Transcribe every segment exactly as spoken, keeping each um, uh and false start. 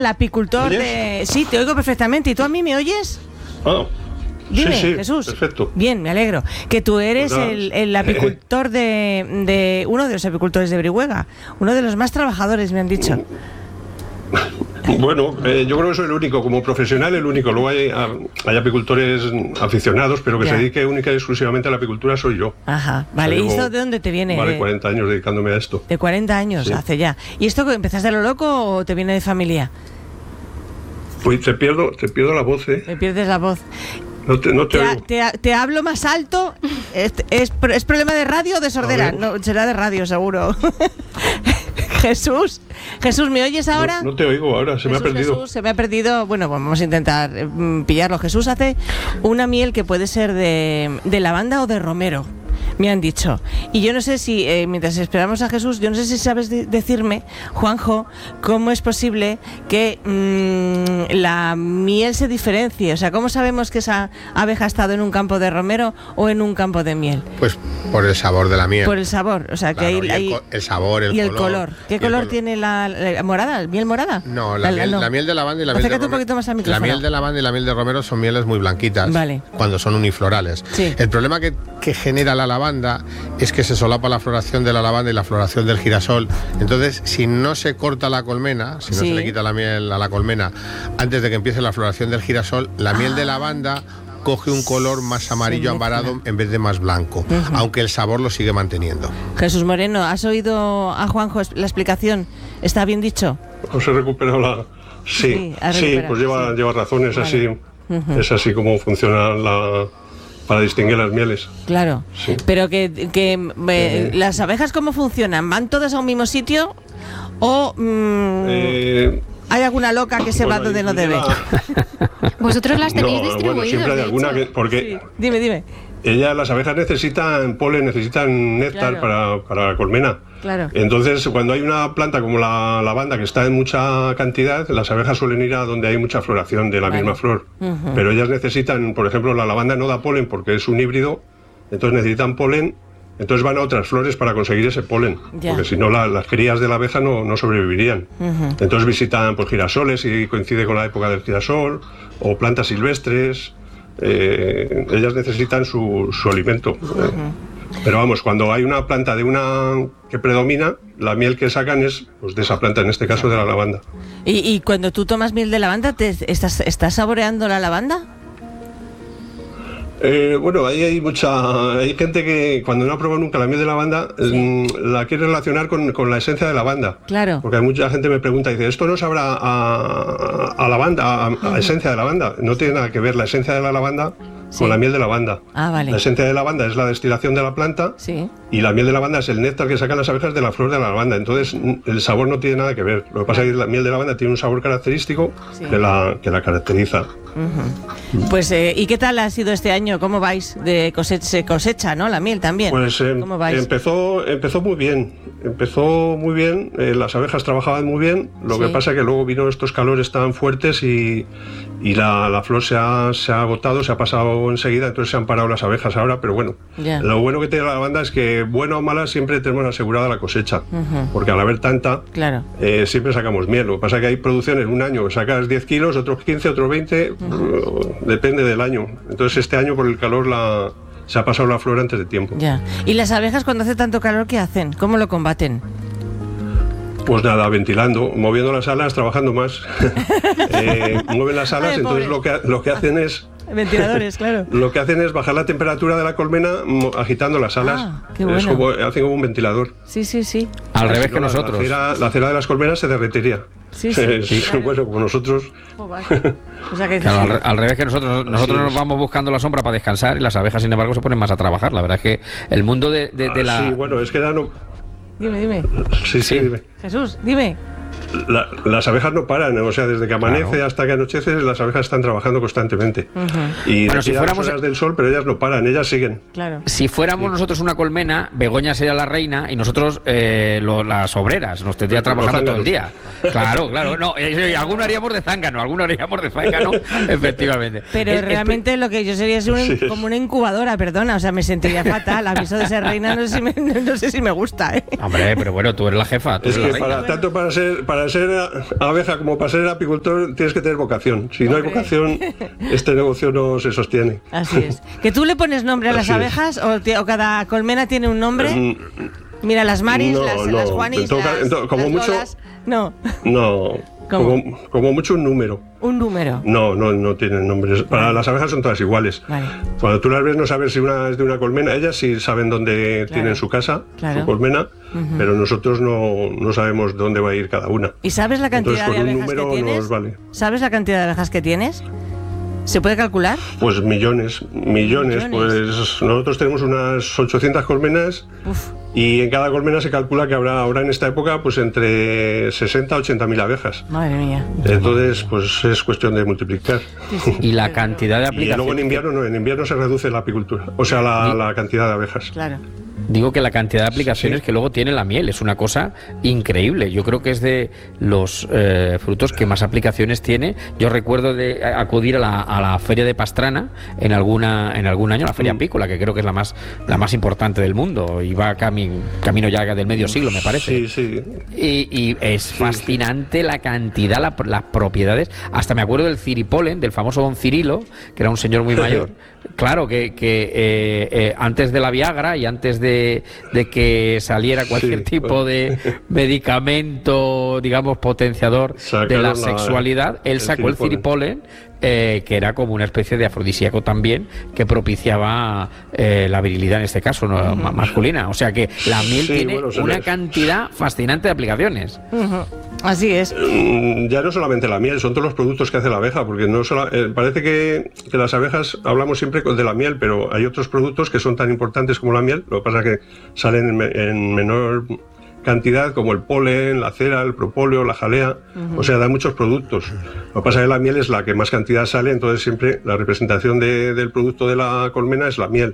el apicultor de... Sí, te oigo perfectamente. ¿Y tú a mí me oyes? Ah, Dime, sí, sí, Jesús. Perfecto. Bien, me alegro. Que tú eres Pues el, el apicultor de, de... Uno de los apicultores de Brihuega. Uno de los más trabajadores, me han dicho. Bueno, eh, yo creo que soy el único, como profesional el único. Luego hay, hay apicultores aficionados, pero que ya. se dedique única y exclusivamente a la apicultura soy yo. Ajá, vale. ¿Y esto de dónde te viene? Vale, de, cuarenta años dedicándome a esto. De cuarenta años, sí. Hace ya. ¿Y esto empezaste a lo loco o te viene de familia? Pues te pierdo, te pierdo la voz, ¿eh? Me pierdes la voz. No te, no te, te, te, te hablo más alto. ¿Es, es, es problema de radio o de sordera? No, será de radio, seguro. Jesús, Jesús, ¿me oyes ahora? No, no te oigo ahora, se Jesús, me ha perdido. Jesús, se me ha perdido. Bueno, vamos a intentar mm, pillarlo. Jesús hace una miel que puede ser de, de lavanda o de romero, me han dicho. Y yo no sé si, eh, mientras esperamos a Jesús, yo no sé si sabes de- decirme, Juanjo, cómo es posible que mmm, la miel se diferencie. O sea, ¿cómo sabemos que esa abeja ha estado en un campo de romero o en un campo de miel? Pues por el sabor de la miel. Por el sabor, o sea, Claro, que hay, y el, hay- co- el sabor, el y el color. color. ¿Qué Y el color color. tiene la, la morada? ¿Miel morada? No, la, miel, no. la miel de lavanda y la miel de Acércate un romero. poquito más al La micrófono. miel de lavanda y la miel de romero son mieles muy blanquitas. Vale. Cuando son uniflorales. Sí. El problema que, que genera la lavanda es que se solapa la floración de la lavanda y la floración del girasol. Entonces, si no se corta la colmena, si no Sí. se le quita la miel a la colmena antes de que empiece la floración del girasol, la miel Ah. de lavanda coge un color más amarillo mezcla. ambarado en vez de más blanco, Ujú. aunque el sabor lo sigue manteniendo. Jesús Moreno, ¿has oído a Juanjo la explicación? ¿Está bien dicho? ¿Os he recuperado la...? Sí, Sí, has sí, recuperado, pues lleva, sí. lleva razón, es Vale. así. Ujú. Es así como funciona la... para distinguir las mieles. Claro, Sí. pero que, que eh, Sí. las abejas, ¿cómo funcionan? ¿Van todas a un mismo sitio o mm, Eh, hay alguna loca que se va bueno, donde no debe? lleva- Vosotros las tenéis No, distribuidas. bueno, siempre hay de alguna hecho. que... Porque Dime, dime. ellas, las abejas necesitan polen, necesitan néctar Claro. para, para la colmena. Claro. Entonces, cuando hay una planta como la lavanda que está en mucha cantidad, las abejas suelen ir a donde hay mucha floración de la Vale. misma flor. Ujú. Pero ellas necesitan, por ejemplo, la lavanda no da polen porque es un híbrido, entonces necesitan polen, entonces van a otras flores para conseguir ese polen. Ya. Porque si no, la- las crías de la abeja no, no sobrevivirían. Ujú. Entonces visitan pues, girasoles y coincide con la época del girasol, o plantas silvestres. Eh, ellas necesitan su, su alimento. Eh, Pero vamos, cuando hay una planta de una que predomina, la miel que sacan es pues, de esa planta, en este caso de la lavanda. ¿Y, y cuando tú tomas miel de lavanda, te, estás, ¿estás saboreando la lavanda? Eh, bueno, ahí hay mucha. Hay gente que cuando no ha probado nunca la miel de lavanda, Sí. mm, la quiere relacionar con, con la esencia de lavanda. Claro. Porque hay mucha gente que me pregunta y dice, ¿esto no sabrá a, a lavanda, a, a esencia de lavanda? No tiene nada que ver la esencia de la lavanda Sí. con la miel de lavanda. Ah, vale. La esencia de lavanda es la destilación de la planta. Sí. Y la miel de lavanda es el néctar que sacan las abejas de la flor de la lavanda. Entonces, mm, el sabor no tiene nada que ver. Lo que pasa es que la miel de lavanda tiene un sabor característico Sí. que, la, que la caracteriza. Ujú. Pues, eh, ¿y qué tal ha sido este año? ¿Cómo vais? De cosecha, se cosecha, ¿no? La miel también. Pues eh, ¿Cómo vais? empezó, empezó muy bien. Empezó muy bien. eh, las abejas trabajaban muy bien. Lo Sí. que pasa es que luego vino estos calores tan fuertes y, y la, la flor se ha, se ha agotado, se ha pasado enseguida. Entonces se han parado las abejas ahora. Pero bueno, Ya. lo bueno que tiene la lavanda es que, buena o mala, siempre tenemos asegurada la cosecha. Ujú. Porque al haber tanta, Claro. eh, siempre sacamos miel. Lo que pasa es que hay producciones, un año sacas diez kilos, otros quince, otros veinte, depende del año. Entonces este año por el calor la, se ha pasado la flor antes de tiempo. Ya. ¿Y las abejas cuando hace tanto calor qué hacen? ¿Cómo lo combaten? Pues nada, ventilando, moviendo las alas, trabajando más. Eh, mueven las alas, Ay, entonces lo que, lo que hacen es... Ventiladores, claro. Lo que hacen es bajar la temperatura de la colmena mo- agitando las alas. Ah, qué Es bueno. como, hacen como un ventilador. Sí, sí, sí. Al revés Si que no, la- nosotros. La cera, la cera de las colmenas se derretiría. Sí, sí, Es- sí, claro. Bueno, como nosotros... Oh, vale. O sea que Claro, al, re- al revés que nosotros, nosotros es. nos vamos buscando la sombra para descansar y las abejas, sin embargo, se ponen más a trabajar. La verdad es que el mundo de, de- de Ah, la... Sí, bueno, es que ya no... Dime, dime. Sí, sí, Sí. dime. Jesús, dime. La- las abejas no paran, o sea, desde que amanece Claro. hasta que anochece, las abejas están trabajando constantemente. Y Bueno, bueno, si las fuéramos- horas del sol, pero ellas no paran, ellas siguen. Claro. Si fuéramos nosotros una colmena, Begoña sería la reina y nosotros eh, lo- las obreras. Nos tendría Los trabajando todo el zánganos. día. Claro, claro. No, eh, eh, alguno haríamos de zángano, alguno haríamos de zángano, efectivamente. Pero Es- es- realmente lo que yo sería es una- Sí, es. como una incubadora, perdona, o sea, me sentiría fatal. Aviso de ser reina, no sé si me, no sé si me gusta, ¿eh? Hombre, pero bueno, tú eres la jefa, tú Es eres que la reina. para, tanto para ser, para para ser abeja como para ser apicultor tienes que tener vocación. Si no hay vocación, este negocio no se sostiene. Así es. ¿Que tú le pones nombre a las Así abejas o, te, o cada colmena tiene un nombre? Mm, Mira, las Maris, no, las, no. las Juanis, Toca, las, to, como las mucho, Lolas. No. No. Como, como mucho un número. Un número. No, no, no tienen nombres. Para vale. Las abejas son todas iguales. Vale. Cuando tú las ves no sabes si una es de una colmena. Ellas sí saben dónde claro. tienen su casa, claro. su colmena, uh-huh. pero nosotros no, no sabemos dónde va a ir cada una. ¿Y sabes la cantidad Entonces, de abejas que tienes? Vale. ¿Sabes la cantidad de abejas que tienes? ¿Se puede calcular? Pues millones, millones, millones. Pues nosotros tenemos unas ochocientas colmenas. Uf. Y en cada colmena se calcula que habrá ahora en esta época pues entre sesenta a ochenta mil abejas. Madre mía. Entonces pues es cuestión de multiplicar. Sí, sí. Y la cantidad de aplicaciones. Y luego en invierno no, en invierno se reduce la apicultura, o sea la, la cantidad de abejas. Claro. Digo que la cantidad de aplicaciones sí. que luego tiene la miel es una cosa increíble. Yo creo que es de los eh, frutos que más aplicaciones tiene. Yo recuerdo de acudir a la, a la feria de Pastrana en alguna en algún año, la feria apícola, que creo que es la más la más importante del mundo. Y va cami, camino ya del medio siglo, me parece. Sí, sí. Y, y es sí, fascinante sí. la cantidad, la, las propiedades. Hasta me acuerdo del ciripolen, del famoso don Cirilo, que era un señor muy mayor. Claro, que, que eh, eh, antes de la Viagra y antes de, de que saliera cualquier sí, tipo de medicamento, digamos, potenciador de la, la sexualidad, él sacó el ciripolen, eh, que era como una especie de afrodisíaco también, que propiciaba eh, la virilidad en este caso, ¿no? uh-huh. masculina. O sea que la miel sí, tiene bueno, una le... cantidad fascinante de aplicaciones. Uh-huh. Así es. Ya no solamente la miel, son todos los productos que hace la abeja, porque no solo, eh, parece que, que las abejas hablamos siempre de la miel, pero hay otros productos que son tan importantes como la miel, lo que pasa es que salen en, en menor cantidad, como el polen, la cera, el propóleo, la jalea, uh-huh. o sea, da muchos productos. Lo que pasa es que la miel es la que más cantidad sale, entonces siempre la representación de, del producto de la colmena es la miel,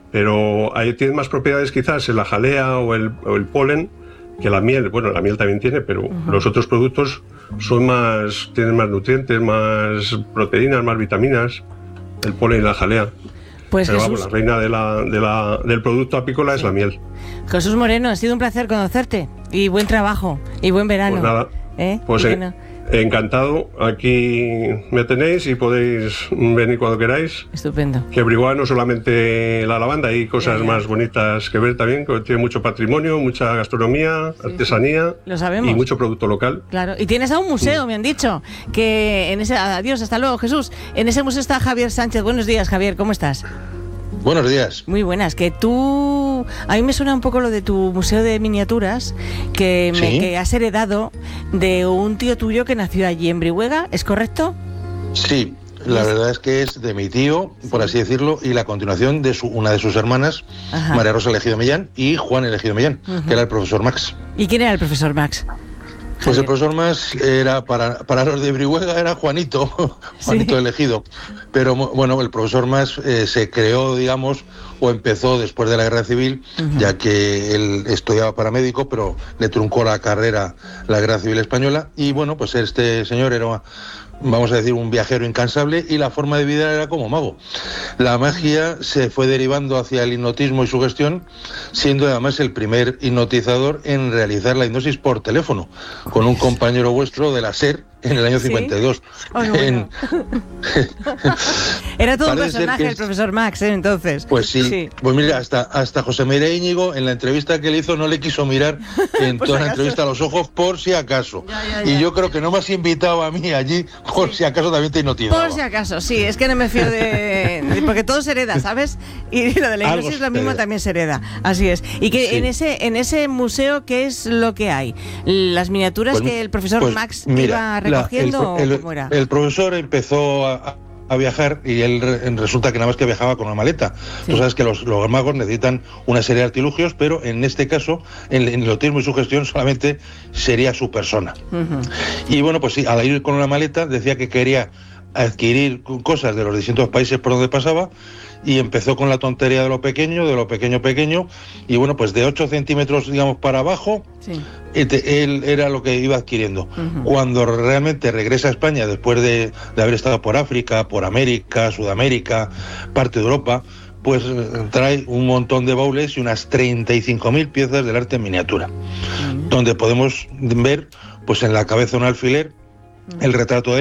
pero ahí tiene más propiedades quizás en la jalea o el, o el polen que la miel. Bueno, la miel también tiene, pero uh-huh. los otros productos son más, tienen más nutrientes, más proteínas, más vitaminas, el polen y la jalea. Pues pero Jesús... vamos, la reina de la, de la, del producto apícola sí. es la miel. Jesús Moreno, ha sido un placer conocerte y buen trabajo y buen verano. Pues nada, ¿Eh? pues eh, encantado. Aquí me tenéis y podéis venir cuando queráis. Estupendo. Que Brihuega no solamente la lavanda, hay cosas yeah, yeah. más bonitas que ver también, que tiene mucho patrimonio, mucha gastronomía, sí, artesanía sí. Lo sabemos. Y mucho producto local. Claro, y tienes a un museo, sí. me han dicho, que en ese... Adiós, hasta luego, Jesús. En ese museo está Javier Sánchez. Buenos días, Javier, ¿cómo estás? Buenos días. Muy buenas. Que tú... A mí me suena un poco lo de tu museo de miniaturas, que, me, ¿Sí? que has heredado de un tío tuyo que nació allí en Brihuega, ¿es correcto? Sí, la verdad es que es de mi tío, sí. por así decirlo, y la continuación de su, una de sus hermanas, Ajá. María Rosa Elegido Millán, y Juan Elegido Millán, uh-huh. que era el profesor Max. ¿Y quién era el profesor Max? Pues el profesor Max era, para, para los de Brihuega, era Juanito, Juanito sí. Elegido. Pero bueno, el profesor Max eh, se creó, digamos, o empezó después de la Guerra Civil, uh-huh. ya que él estudiaba para médico, pero le truncó la carrera la Guerra Civil Española. Y bueno, pues este señor era, vamos a decir, un viajero incansable y la forma de vida era como mago. La magia se fue derivando hacia el hipnotismo y su gestión, siendo además el primer hipnotizador en realizar la hipnosis por teléfono, con un compañero vuestro de la SER en el año ¿Sí? cincuenta y dos. Oh, bueno. en... Era todo un personaje el profesor Max, ¿eh? Entonces. Pues sí. sí. Pues mira, hasta, hasta José María Íñigo, en la entrevista que le hizo, no le quiso mirar en toda la entrevista a los ojos, por si acaso. Ya, ya, ya. Y yo creo que no me has invitado a mí allí, por sí. si acaso también te hipnotizaba. Por si acaso, sí. Es que no me fío de... de porque todo se hereda, ¿sabes? Y lo de la hipnosis lo mismo también se hereda. Así es. Y que sí. en ese en ese museo, ¿qué es lo que hay? Las miniaturas pues, que el profesor pues, Max mira, iba recogiendo, la, el, ¿o cómo era? El profesor empezó a, a viajar y él resulta que nada más que viajaba con una maleta. Sí. Tú sabes que los, los magos necesitan una serie de artilugios, pero en este caso, en el hipnotismo y su gestión, solamente sería su persona. Uh-huh. Y bueno, pues sí, al ir con una maleta decía que quería adquirir cosas de los distintos países por donde pasaba, y empezó con la tontería de lo pequeño, de lo pequeño pequeño, y bueno, pues de ocho centímetros, digamos, para abajo, sí. él era lo que iba adquiriendo. Uh-huh. Cuando realmente regresa a España, después de, de haber estado por África, por América, Sudamérica, parte de Europa, pues trae un montón de baúles y unas treinta y cinco mil piezas del arte en miniatura, uh-huh. donde podemos ver pues en la cabeza un alfiler, el retrato de